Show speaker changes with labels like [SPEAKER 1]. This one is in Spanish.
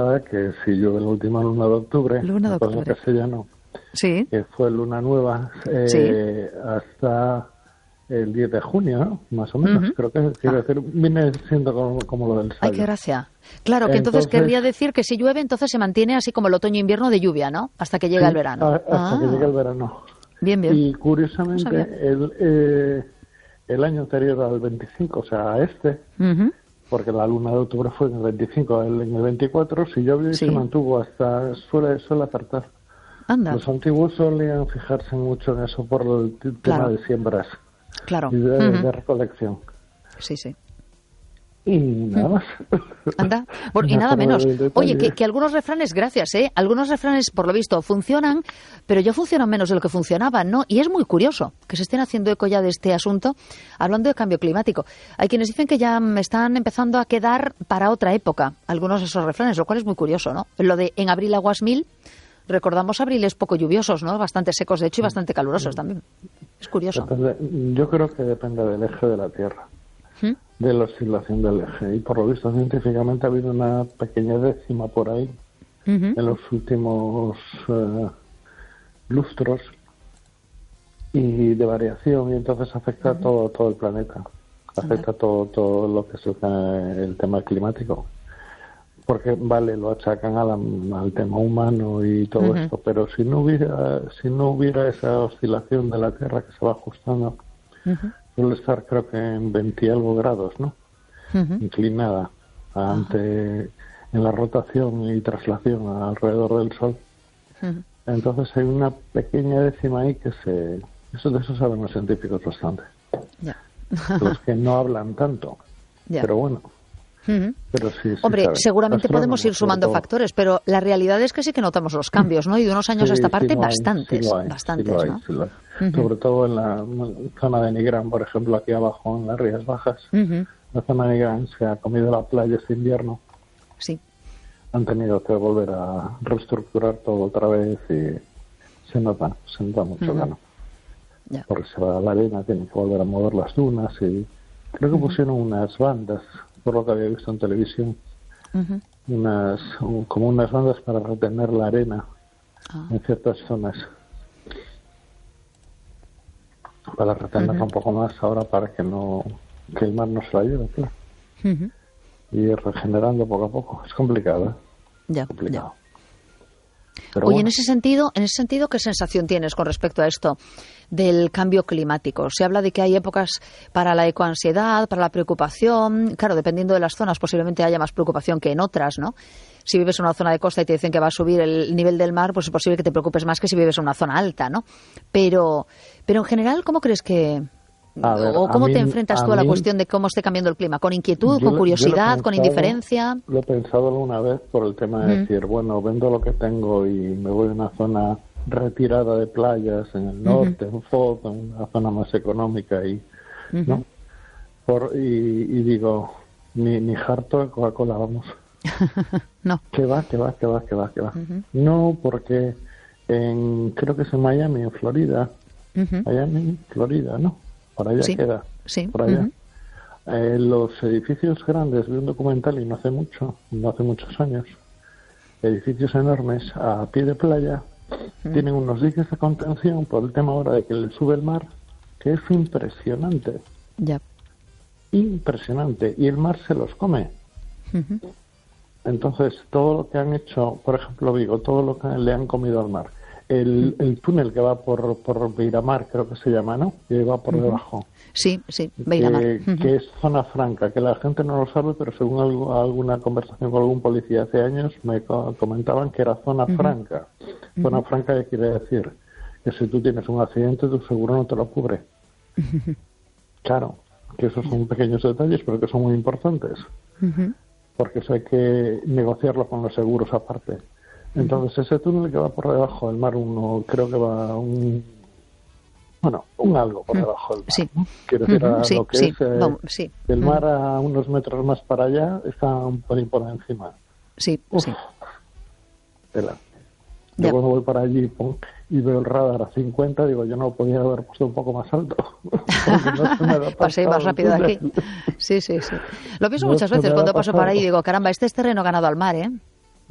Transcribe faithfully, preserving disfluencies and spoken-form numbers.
[SPEAKER 1] que si llueve la última luna de octubre,
[SPEAKER 2] luna de octubre.
[SPEAKER 1] En castellano,
[SPEAKER 2] sí.
[SPEAKER 1] que fue luna nueva eh, sí. hasta el diez de junio, ¿no? Más o menos. Uh-huh. Creo que quiere
[SPEAKER 2] ah.
[SPEAKER 1] decir, viene siendo como, como lo del Sayo.
[SPEAKER 2] Ay, qué gracia. Claro, que entonces, entonces querría decir que si llueve, entonces se mantiene así como el otoño-invierno de lluvia, ¿no? Hasta que llega
[SPEAKER 1] sí,
[SPEAKER 2] el verano.
[SPEAKER 1] A, hasta
[SPEAKER 2] ah.
[SPEAKER 1] que llega el verano.
[SPEAKER 2] Bien, bien.
[SPEAKER 1] Y curiosamente, no el, eh, el año anterior al veinticinco, o sea, a este, uh-huh. porque la luna de octubre fue en el veinticinco, el, en el veinticuatro, si llovió y sí. se mantuvo hasta, suele, suele acertar.
[SPEAKER 2] Anda.
[SPEAKER 1] Los antiguos solían fijarse mucho en eso por el t-
[SPEAKER 2] claro.
[SPEAKER 1] tema de siembras
[SPEAKER 2] claro.
[SPEAKER 1] y de,
[SPEAKER 2] uh-huh.
[SPEAKER 1] de recolección.
[SPEAKER 2] Sí, sí.
[SPEAKER 1] Y nada más.
[SPEAKER 2] Anda. Bueno, y nada menos. Oye, que, que algunos refranes, gracias, ¿eh? Algunos refranes, por lo visto, funcionan, pero ya funcionan menos de lo que funcionaban, ¿no? Y es muy curioso que se estén haciendo eco ya de este asunto, hablando de cambio climático. Hay quienes dicen que ya están empezando a quedar para otra época algunos de esos refranes, lo cual es muy curioso, ¿no? Lo de en abril aguas mil, recordamos abriles poco lluviosos, ¿no? Bastante secos, de hecho, y bastante calurosos también. Es curioso.
[SPEAKER 1] Depende, yo creo que depende del eje de la Tierra. De la oscilación del eje, y por lo visto científicamente ha habido una pequeña décima por ahí uh-huh. en los últimos uh, lustros y de variación, y entonces afecta uh-huh. todo todo el planeta, afecta uh-huh. todo todo lo que es el, el tema climático, porque vale, lo achacan a la, al tema humano y todo uh-huh. esto, pero si no hubiera si no hubiera esa oscilación de la Tierra que se va ajustando, uh-huh. suele estar creo que en veinte y algo grados, ¿no? Uh-huh. Inclinada ante uh-huh. en la rotación y traslación alrededor del Sol. Uh-huh. Entonces hay una pequeña décima ahí que se... Eso de eso saben los científicos bastante.
[SPEAKER 2] Yeah.
[SPEAKER 1] Los que no hablan tanto. Yeah. Pero bueno.
[SPEAKER 2] Uh-huh.
[SPEAKER 1] Pero sí, sí
[SPEAKER 2] Hombre,
[SPEAKER 1] saben.
[SPEAKER 2] seguramente podemos ir sumando factores, pero la realidad es que sí que notamos los cambios, ¿no? Y de unos años
[SPEAKER 1] sí,
[SPEAKER 2] a esta parte,
[SPEAKER 1] sí lo hay,
[SPEAKER 2] bastantes,
[SPEAKER 1] sí lo hay,
[SPEAKER 2] bastantes,
[SPEAKER 1] sí lo hay,
[SPEAKER 2] ¿no?
[SPEAKER 1] Sí lo hay. Uh-huh. Sobre todo en la zona de Nigrán, por ejemplo, aquí abajo en las Rías Bajas. Uh-huh. La zona de Nigrán se ha comido la playa este invierno.
[SPEAKER 2] Sí.
[SPEAKER 1] Han tenido que volver a reestructurar todo otra vez y se nota, se nota mucho uh-huh. gano. Yeah. Porque se va a la arena, tienen que volver a mover las dunas y creo que uh-huh. pusieron unas bandas, por lo que había visto en televisión, uh-huh. unas un, como unas bandas para retener la arena uh-huh. en ciertas zonas. Para retenerla uh-huh. un poco más ahora para que no que el mar no se la lleve, claro. Uh-huh. Y ir regenerando poco a poco. Es complicado, ¿eh?
[SPEAKER 2] Ya,
[SPEAKER 1] complicado.
[SPEAKER 2] Ya. Pero Oye, bueno. en ese sentido, en ese sentido, ¿qué sensación tienes con respecto a esto del cambio climático? Se habla de que hay épocas para la ecoansiedad, para la preocupación. Claro, dependiendo de las zonas, posiblemente haya más preocupación que en otras, ¿no? Si vives en una zona de costa y te dicen que va a subir el nivel del mar, pues es posible que te preocupes más que si vives en una zona alta, ¿no? Pero, pero en general, ¿cómo crees que... Ver, ¿O cómo te mí, enfrentas tú a, a la mí, cuestión de cómo esté cambiando el clima? ¿Con inquietud, con curiosidad, pensado, con indiferencia?
[SPEAKER 1] Lo he pensado alguna vez por el tema de mm. decir, bueno, vendo lo que tengo y me voy a una zona retirada de playas en el norte, uh-huh. en Foz, en una zona más económica y, uh-huh. ¿no? Por, y, y digo, ni, ni harto de Coca-Cola, vamos.
[SPEAKER 2] No.
[SPEAKER 1] Que va, que va, que va, que va, que va. Uh-huh. No, porque en, creo que es en Miami, en Florida. Uh-huh. Miami, Florida, ¿no? Por allá
[SPEAKER 2] sí,
[SPEAKER 1] queda,
[SPEAKER 2] sí.
[SPEAKER 1] por allá.
[SPEAKER 2] Uh-huh.
[SPEAKER 1] Eh, los edificios grandes, vi un documental y no hace mucho, no hace muchos años, edificios enormes a pie de playa, uh-huh. tienen unos diques de contención por el tema ahora de que le sube el mar, que es impresionante.
[SPEAKER 2] Ya.
[SPEAKER 1] Impresionante. Y el mar se los come. Uh-huh. Entonces, todo lo que han hecho, por ejemplo, Vigo, todo lo que le han comido al mar. El, el túnel que va por, por Beiramar, creo que se llama, ¿no? Que va por uh-huh. debajo.
[SPEAKER 2] Sí, sí, Beiramar.
[SPEAKER 1] Que, uh-huh. que es zona franca, que la gente no lo sabe, pero según algo, alguna conversación con algún policía hace años, me comentaban que era zona uh-huh. franca. Uh-huh. Zona franca que quiere decir que si tú tienes un accidente, tu seguro no te lo cubre. Uh-huh. Claro, que esos son pequeños detalles, pero que son muy importantes. Uh-huh. Porque eso hay que negociarlo con los seguros aparte. Entonces, ese túnel que va por debajo del mar, uno creo que va un... Bueno, un algo por debajo del mar.
[SPEAKER 2] Sí.
[SPEAKER 1] ¿no? Quiero decir, a
[SPEAKER 2] sí,
[SPEAKER 1] lo que
[SPEAKER 2] sí,
[SPEAKER 1] es eh,
[SPEAKER 2] vamos, sí.
[SPEAKER 1] del mar a unos metros más para allá, está un pelín por encima.
[SPEAKER 2] Sí,
[SPEAKER 1] Uf,
[SPEAKER 2] sí.
[SPEAKER 1] Tela. Yo cuando voy para allí pum, y veo el radar a cincuenta, digo, yo no podía haber puesto un poco más alto. No
[SPEAKER 2] Pasé más rápido de aquí. Sí, sí, sí. Lo pienso no muchas veces cuando paso por ahí y digo, caramba, este es terreno ganado al mar, ¿eh?